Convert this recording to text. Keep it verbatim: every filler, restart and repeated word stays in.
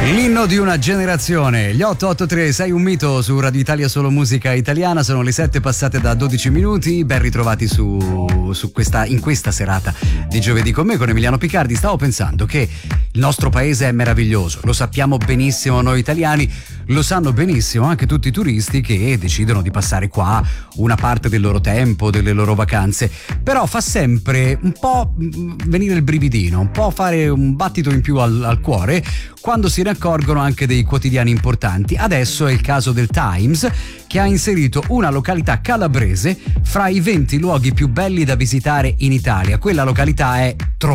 L'inno di una generazione, gli otto otto tre sei un mito su Radio Italia Solo Musica Italiana. Sono le sette passate da dodici minuti. Ben ritrovati su, su questa, in questa serata di giovedì con me, con Emiliano Picardi. Stavo pensando che il nostro paese è meraviglioso, lo sappiamo benissimo noi italiani, lo sanno benissimo anche tutti i turisti che decidono di passare qua una parte del loro tempo, delle loro vacanze. Però fa sempre un po' venire il brividino, un po' fare un battito in più al, al cuore quando si ne accorgono anche dei quotidiani importanti. Adesso è il caso del Times, che ha inserito una località calabrese fra i venti luoghi più belli da visitare in Italia. Quella località è